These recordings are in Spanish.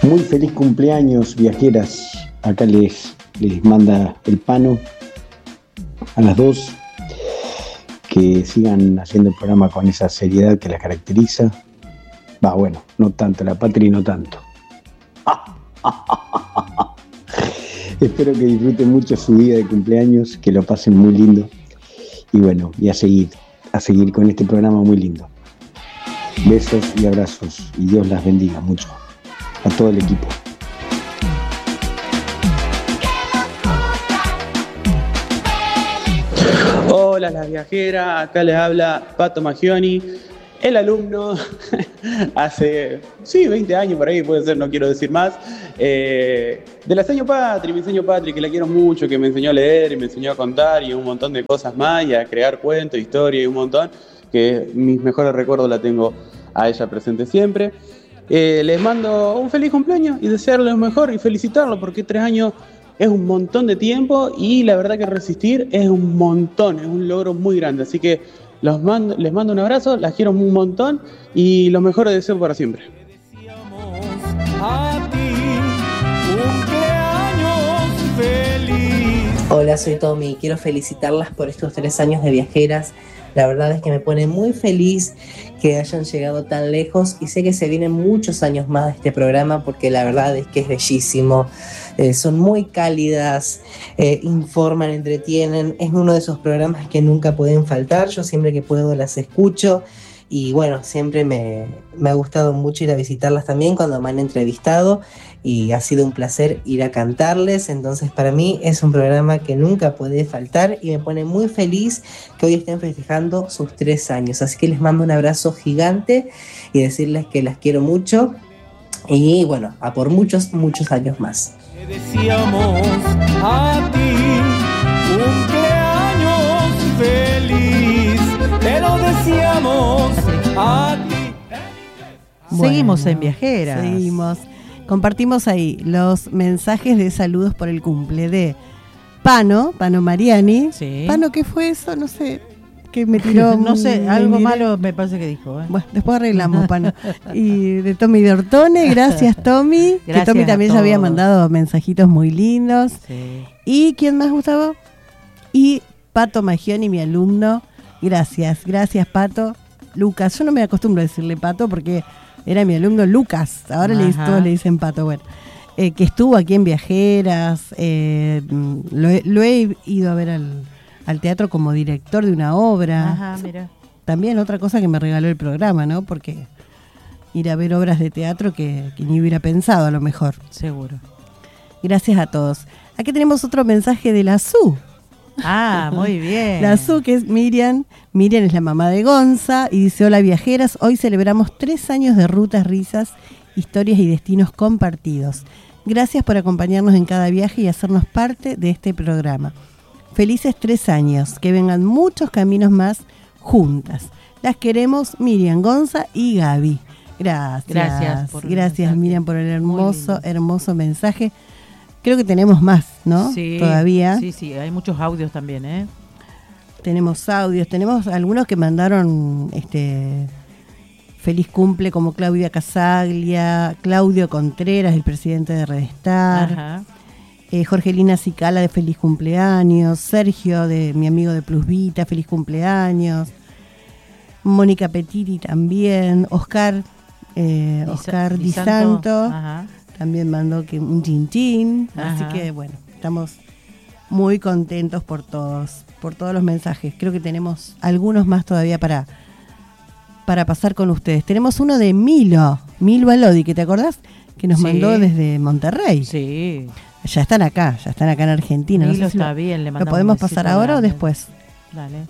Muy feliz cumpleaños, viajeras. Acá les manda el Pano a las dos. Que sigan haciendo el programa con esa seriedad que las caracteriza. Bueno, no tanto, la Patri no tanto. Espero que disfruten mucho su día de cumpleaños, que lo pasen muy lindo. Y bueno, y a seguir con este programa muy lindo. Besos y abrazos, y Dios las bendiga mucho a todo el equipo. Hola las viajeras, acá les habla Pato Magioni, el alumno hace 20 años por ahí, puede ser, no quiero decir más, de la seño Patri, mi seño Patri, que la quiero mucho, que me enseñó a leer y me enseñó a contar y un montón de cosas más, y a crear cuentos, historias y un montón, que mis mejores recuerdos la tengo a ella presente siempre. Les mando un feliz cumpleaños y desearle lo mejor y felicitarlo, porque 3 años es un montón de tiempo y la verdad que resistir es un montón, es un logro muy grande. Así que les mando un abrazo, las quiero un montón y los mejores deseos para siempre. Hola, soy Tommy. Quiero felicitarlas por estos 3 años de viajeras. La verdad es que me pone muy feliz que hayan llegado tan lejos y sé que se vienen muchos años más de este programa porque la verdad es que es bellísimo. Son muy cálidas, informan, entretienen. Es uno de esos programas que nunca pueden faltar. Yo siempre que puedo las escucho y bueno, siempre me ha gustado mucho ir a visitarlas también cuando me han entrevistado y ha sido un placer ir a cantarles. Entonces para mí es un programa que nunca puede faltar y me pone muy feliz que hoy estén festejando sus 3 años. Así que les mando un abrazo gigante y decirles que las quiero mucho y bueno, a por muchos, muchos años más. Te deseamos a ti cumpleaños feliz, te lo deseamos a ti. Seguimos en Viajeras. Seguimos. Compartimos ahí los mensajes de saludos por el cumple de Pano Mariani. Sí. Pano, ¿qué fue eso? No sé. Que me tiró. No sé, algo malo me parece que dijo. Bueno, después arreglamos, Pano. Y de Tommy de Ortone, gracias Tommy. Gracias, que Tommy también ya había mandado mensajitos muy lindos. Sí. ¿Y quién más, Gustavo? Y Pato Magioni, mi alumno. Gracias Pato. Lucas, yo no me acostumbro a decirle Pato porque era mi alumno Lucas. Ahora todos le dicen Pato. Bueno, que estuvo aquí en Viajeras. Lo he ido a ver al teatro como director de una obra. Ajá, mira. También otra cosa que me regaló el programa, ¿no? Porque ir a ver obras de teatro que ni hubiera pensado a lo mejor. Seguro. Gracias a todos. Aquí tenemos otro mensaje de la Su. Ah, muy bien. La Su, que es Miriam. Miriam es la mamá de Gonza y dice: hola viajeras, hoy celebramos 3 años de rutas, risas, historias y destinos compartidos. Gracias por acompañarnos en cada viaje y hacernos parte de este programa. Felices 3 años, que vengan muchos caminos más juntas. Las queremos, Miriam, Gonza y Gaby. Gracias Miriam por el hermoso mensaje. Creo que tenemos más, ¿no? Sí, todavía. Sí, hay muchos audios también, ¿eh? Tenemos audios, tenemos algunos que mandaron feliz cumple, como Claudia Casaglia, Claudio Contreras, el presidente de Redestar. Ajá. Jorgelina Cicala de feliz cumpleaños, Sergio, de mi amigo de Plus Vita, feliz cumpleaños, Mónica Petiti también, Oscar Di Santo también mandó un chinchín, así que bueno, estamos muy contentos por todos los mensajes. Creo que tenemos algunos más todavía para pasar con ustedes. Tenemos uno de Milo Alodi, que te acordás que nos mandó desde Monterrey. Sí. Ya están acá en Argentina. Milo no sé está bien, le mandamos. ¿Lo podemos pasar ahora o después? Dale.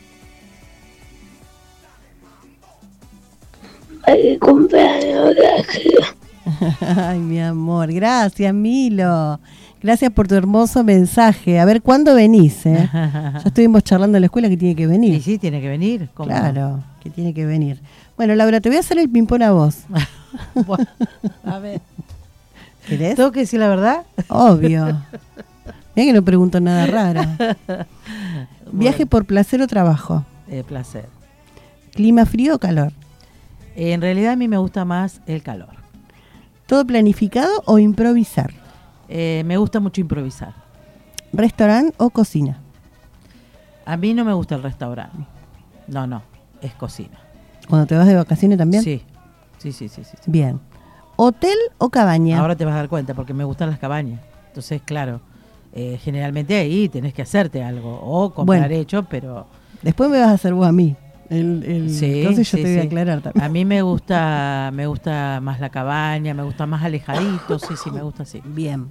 ¡Ay, cumpleaños! Ay, mi amor, gracias Milo. Gracias por tu hermoso mensaje. A ver, ¿cuándo venís? Ya estuvimos charlando en la escuela que tiene que venir. Sí, tiene que venir. ¿Cómo? Claro, que tiene que venir. Bueno, Laura, te voy a hacer el ping-pong a vos. Bueno, a ver. ¿Querés? ¿Tengo que decir la verdad? Obvio. Mira que no pregunto nada raro. ¿Viaje por placer o trabajo? Placer. ¿Clima frío o calor? En realidad a mí me gusta más el calor. ¿Todo planificado o improvisar? Me gusta mucho improvisar. ¿Restaurante o cocina? A mí no me gusta el restaurante. No, es cocina. ¿Cuando te vas de vacaciones también? Sí. Bien. ¿Hotel o cabaña? Ahora te vas a dar cuenta porque me gustan las cabañas. Entonces, claro, generalmente ahí tenés que hacerte algo o comprar hecho, pero... Después me vas a hacer vos a mí. Sí, entonces yo te voy a aclarar también. A mí me gusta más la cabaña, me gusta más alejadito, sí, me gusta así. Bien.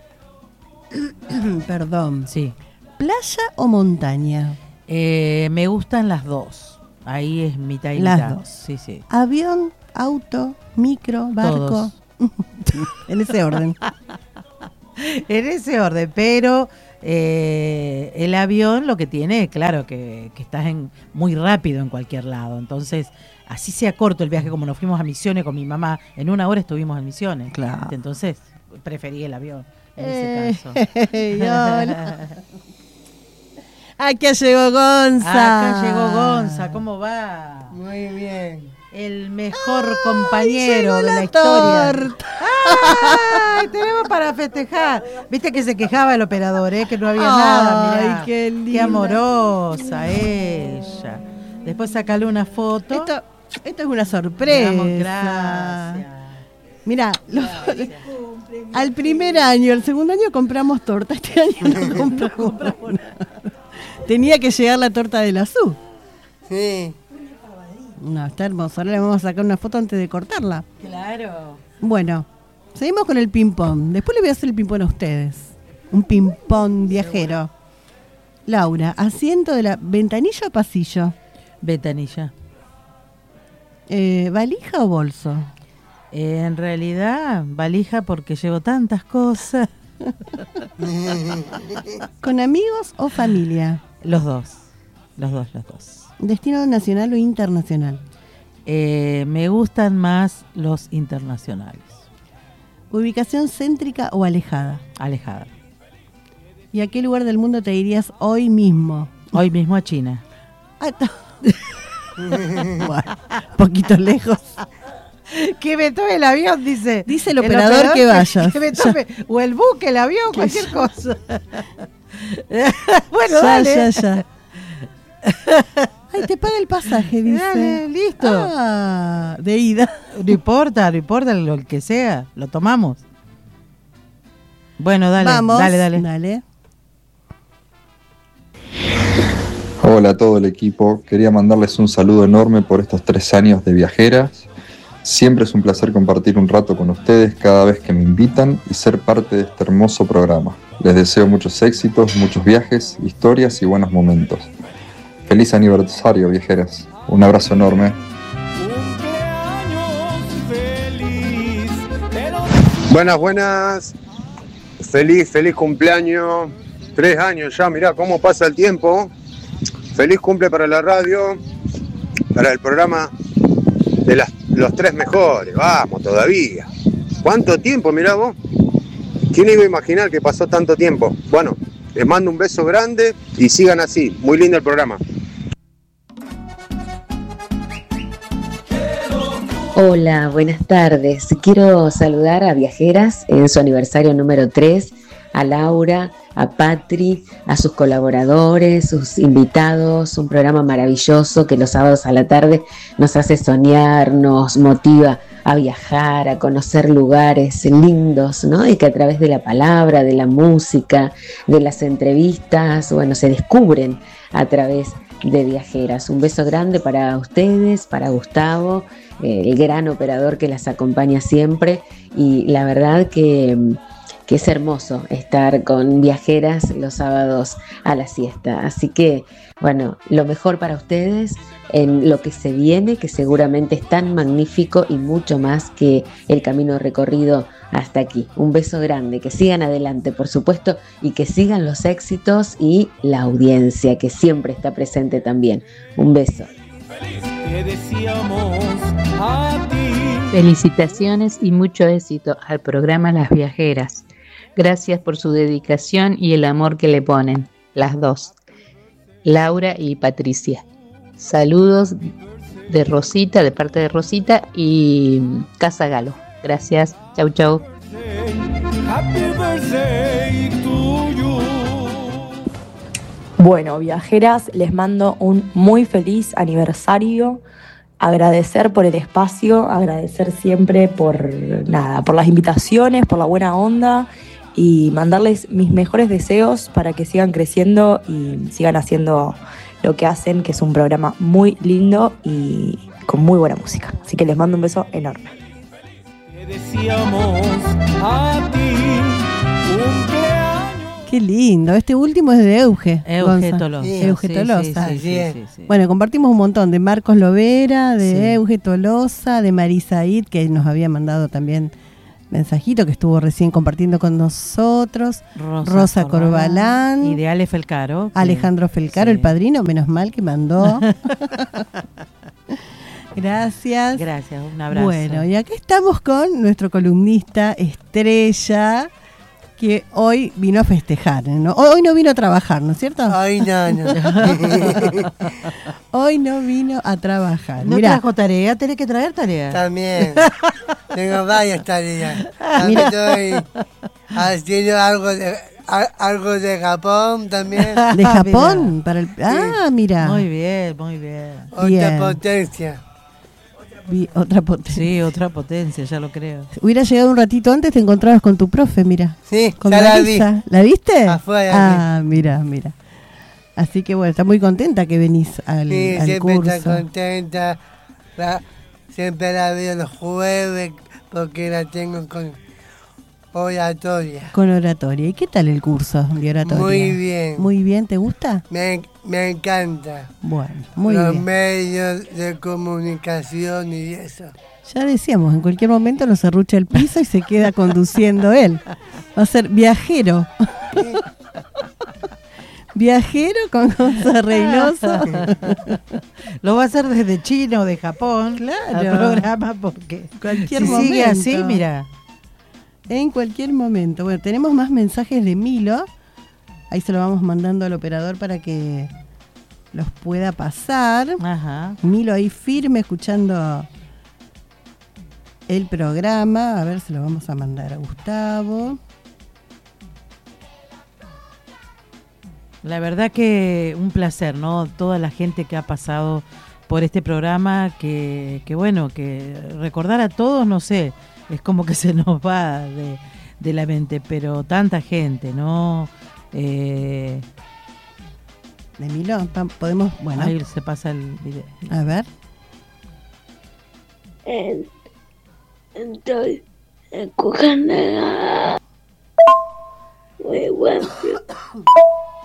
Perdón. Sí. ¿Playa o montaña? Me gustan las dos. Ahí es mitad y las mitad. Dos. Sí. ¿Avión, auto, micro, barco? Todos. En ese orden. En ese orden, pero el avión lo que tiene, claro, que estás muy rápido en cualquier lado. Entonces, así sea corto el viaje, como nos fuimos a Misiones con mi mamá, en 1 hora estuvimos en Misiones. Claro. Entonces, preferí el avión en ese caso. Acá llegó Gonza. Acá llegó Gonza, ¿cómo va? Muy bien. El mejor compañero de la torta. historia. ¡Ay! Tenemos para festejar. Viste que se quejaba el operador, que no había nada. Mirá, Ay, qué linda. qué amorosa ella. Después sacale una foto. Esto es una sorpresa. Damos gracias. Mirá, al primer año, el segundo año compramos torta, este año no compramos nada. Tenía que llegar la torta de la SU. Sí. No, está hermoso. Ahora le vamos a sacar una foto antes de cortarla. Claro. Bueno, seguimos con el ping-pong. Después le voy a hacer el ping-pong a ustedes. Un ping-pong viajero. Laura, asiento de la ventanilla o pasillo. Ventanilla. ¿Valija o bolso? En realidad, valija porque llevo tantas cosas. ¿Con amigos o familia? Los dos. ¿Destino nacional o internacional? Me gustan más los internacionales. ¿Ubicación céntrica o alejada? Alejada. ¿Y a qué lugar del mundo te irías hoy mismo? Hoy mismo a China. Bueno, poquito lejos. Que me tome el avión, dice. Dice el operador que vayas. Que me tome, o el buque, el avión, cualquier cosa. Bueno, ya. Ay, te paga el pasaje, dice. Dale, listo. De ida. No importa lo que sea, lo tomamos. Bueno, dale. Vamos. Dale. Hola a todo el equipo, quería mandarles un saludo enorme por estos 3 años de viajeras. Siempre es un placer compartir un rato con ustedes cada vez que me invitan y ser parte de este hermoso programa. Les deseo muchos éxitos, muchos viajes, historias y buenos momentos. Feliz aniversario, viajeras. Un abrazo enorme. Buenas. Feliz cumpleaños. 3 años ya, mirá cómo pasa el tiempo. Feliz cumple para la radio, para el programa de los 3 mejores. Vamos, todavía. ¿Cuánto tiempo, mirá vos? ¿Quién iba a imaginar que pasó tanto tiempo? Bueno, les mando un beso grande y sigan así. Muy lindo el programa. Hola, buenas tardes. Quiero saludar a Viajeras en su aniversario número 3, a Laura, a Patri, a sus colaboradores, sus invitados, un programa maravilloso que los sábados a la tarde nos hace soñar, nos motiva a viajar, a conocer lugares lindos, ¿no? Y que a través de la palabra, de la música, de las entrevistas, bueno, se descubren a través de Viajeras. Un beso grande para ustedes, para Gustavo, el gran operador que las acompaña siempre, y la verdad que es hermoso estar con Viajeras los sábados a la siesta. Así que, bueno, lo mejor para ustedes en lo que se viene, que seguramente es tan magnífico y mucho más que el camino recorrido hasta aquí. Un beso grande, que sigan adelante, por supuesto, y que sigan los éxitos y la audiencia, que siempre está presente también. Un beso. Te deseamos a ti. Felicitaciones y mucho éxito al programa Las Viajeras. Gracias por su dedicación y el amor que le ponen, las dos, Laura y Patricia. Saludos de Rosita, de parte de Rosita y Casa Galo. Gracias. Chau, chau. Happy birthday to you. Bueno, viajeras, les mando un muy feliz aniversario. Agradecer por el espacio, agradecer siempre por las invitaciones, por la buena onda y mandarles mis mejores deseos para que sigan creciendo y sigan haciendo lo que hacen, que es un programa muy lindo y con muy buena música. Así que les mando un beso enorme. Te decíamos a ti, cumpleaños. Qué lindo. Este último es de Euge. Euge Tolosa. Euge Tolosa. Sí. Bueno, compartimos un montón de Marcos Lovera, de Sí. Euge Tolosa, de Marisa Id, que nos había mandado también mensajito, que estuvo recién compartiendo con nosotros. Rosa Corbalán. Y de Ale Felcaro. Alejandro Felcaro, el padrino, menos mal que mandó. Gracias. Gracias, un abrazo. Bueno, y acá estamos con nuestro columnista estrella, que hoy vino a festejar, ¿no? Hoy no vino a trabajar, ¿no es cierto? Hoy no. Hoy no vino a trabajar. ¿No Mirá, trajo tarea? ¿Tenés que traer tarea? También. Tengo varias tareas. También estoy haciendo algo de Japón también. ¿de Japón? Para el... mira. Muy bien, muy bien. Otra potencia. Otra potencia. Sí, otra potencia, ya lo creo. Hubiera llegado un ratito antes, te encontrabas con tu profe, mira. Sí, con ya Larisa. la vi. ¿La viste? Afuera. Mira. Así que bueno, está muy contenta que venís al Siempre curso. está contenta. Siempre la veo los jueves porque la tengo con oratoria. Con oratoria. ¿Y qué tal el curso de oratoria? Muy bien. Muy bien, ¿te gusta? Me encanta. Bueno, muy los bien. medios de comunicación y eso. Ya decíamos, en cualquier momento nos arrucha el piso y se queda conduciendo él. Va a ser viajero. Viajero con Gonza Reynoso. Lo va a hacer desde China o de Japón. Claro. Al programa, porque Cualquier si momento. sigue así, mira. En cualquier momento. Bueno, tenemos más mensajes de Milo. Ahí se lo vamos mandando al operador para que los pueda pasar. Ajá. Milo ahí firme escuchando el programa. A ver, se lo vamos a mandar a Gustavo. La verdad que un placer, ¿no? Toda la gente que ha pasado por este programa, que bueno, que recordar a todos, no sé, es como que se nos va de la mente, pero tanta gente, ¿no? De Milo, podemos, bueno. Ahí se pasa el video. A ver. Estoy escuchando muy buen